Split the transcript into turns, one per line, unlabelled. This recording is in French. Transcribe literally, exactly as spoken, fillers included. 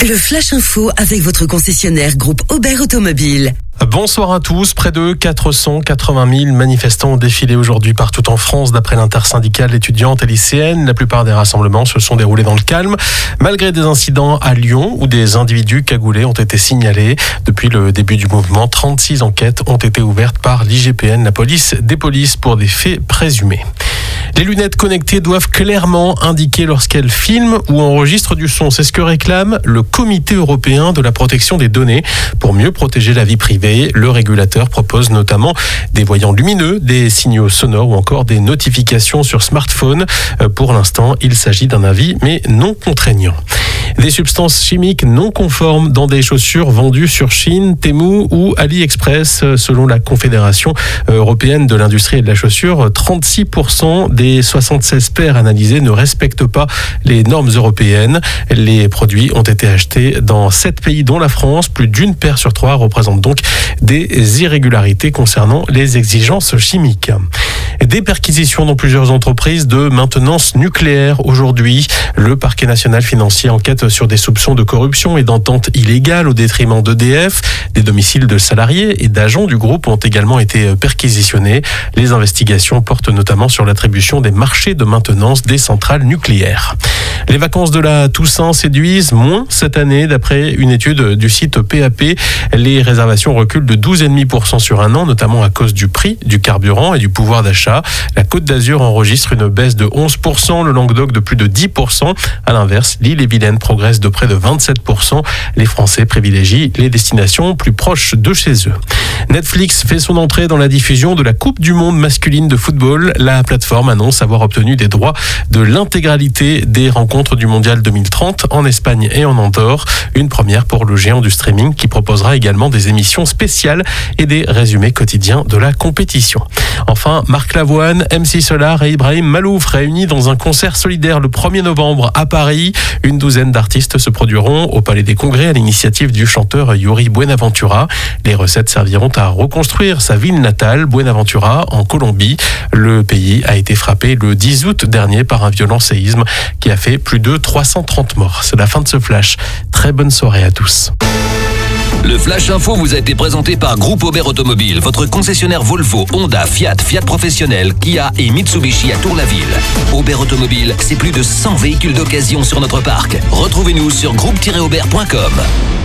Le Flash Info avec votre concessionnaire groupe Aubert Automobile.
Bonsoir à tous. Près de quatre cent quatre-vingt mille manifestants ont défilé aujourd'hui partout en France d'après l'intersyndicale étudiante et lycéenne. La plupart des rassemblements se sont déroulés dans le calme, malgré des incidents à Lyon où des individus cagoulés ont été signalés. Depuis le début du mouvement, trente-six enquêtes ont été ouvertes par l'I G P N, la police des polices, pour des faits présumés. Les lunettes connectées doivent clairement indiquer lorsqu'elles filment ou enregistrent du son. C'est ce que réclame le Comité européen de la protection des données. Pour mieux protéger la vie privée, le régulateur propose notamment des voyants lumineux, des signaux sonores ou encore des notifications sur smartphone. Pour l'instant, il s'agit d'un avis, mais non contraignant. Des substances chimiques non conformes dans des chaussures vendues sur Chine, Temu ou AliExpress. Selon la Confédération européenne de l'industrie et de la chaussure, trente-six pour cent des soixante-seize paires analysées ne respectent pas les normes européennes. Les produits ont été achetés dans sept pays dont la France. Plus d'une paire sur trois représente donc des irrégularités concernant les exigences chimiques. Des perquisitions dans plusieurs entreprises de maintenance nucléaire aujourd'hui. Le parquet national financier enquête sur des soupçons de corruption et d'entente illégale au détriment d'E D F. Des domiciles de salariés et d'agents du groupe ont également été perquisitionnés. Les investigations portent notamment sur l'attribution des marchés de maintenance des centrales nucléaires. Les vacances de la Toussaint séduisent moins cette année. D'après une étude du site P A P, les réservations reculent de douze virgule cinq pour cent sur un an, notamment à cause du prix du carburant et du pouvoir d'achat. La Côte d'Azur enregistre une baisse de onze pour cent, le Languedoc de plus de dix pour cent. À l'inverse, l'Ille-et-Vilaine progresse de près de vingt-sept pour cent. Les Français privilégient les destinations plus proches de chez eux. Netflix fait son entrée dans la diffusion de la Coupe du Monde masculine de football. La plateforme annonce avoir obtenu des droits de l'intégralité des rencontres du Mondial deux mille trente en Espagne et en Andorre. Une première pour le géant du streaming qui proposera également des émissions spéciales et des résumés quotidiens de la compétition. Enfin, Marc Lavoine, M C Solar et Ibrahim Malouf réunis dans un concert solidaire le premier novembre à Paris. Une douzaine d'artistes se produiront au Palais des Congrès à l'initiative du chanteur Yuri Buenaventura. Les recettes serviront à reconstruire sa ville natale, Buenaventura, en Colombie. Le pays a été frappé le dix août dernier par un violent séisme qui a fait plus de trois cent trente morts. C'est la fin de ce flash. Très bonne soirée à tous.
Le Flash Info vous a été présenté par Groupe Aubert Automobile, votre concessionnaire Volvo, Honda, Fiat, Fiat Professionnel, Kia et Mitsubishi à Tour-la-Ville. Aubert Automobile, c'est plus de cent véhicules d'occasion sur notre parc. Retrouvez-nous sur groupe tiret aubert point com.